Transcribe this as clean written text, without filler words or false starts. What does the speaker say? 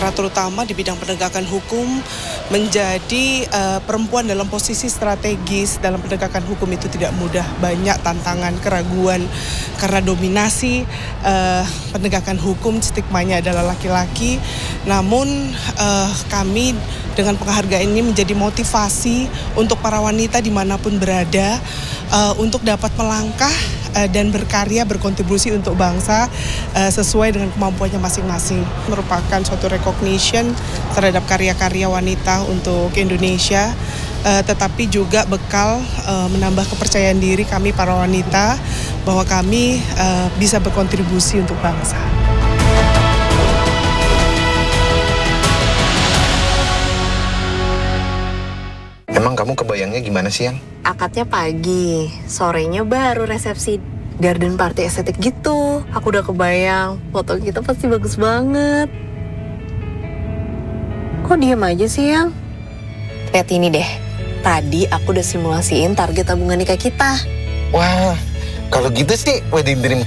karena terutama di bidang penegakan hukum menjadi perempuan dalam posisi strategis dalam penegakan hukum itu tidak mudah, banyak tantangan, keraguan karena dominasi penegakan hukum, stigmanya adalah laki-laki. Namun kami dengan penghargaan ini menjadi motivasi untuk para wanita dimanapun berada untuk dapat melangkah dan berkarya, berkontribusi untuk bangsa sesuai dengan kemampuannya masing-masing. Merupakan suatu recognition terhadap karya-karya wanita untuk Indonesia, tetapi juga bekal menambah kepercayaan diri kami para wanita bahwa kami bisa berkontribusi untuk bangsa. Emang kamu kebayangnya gimana sih, Yang? Akadnya pagi, sorenya baru resepsi garden party estetik gitu. Aku udah kebayang, foto kita pasti bagus banget. Kok diem aja sih, Yang? Lihat ini deh, tadi aku udah simulasiin target tabungan nikah kita. Wah, kalau gitu sih wedding dream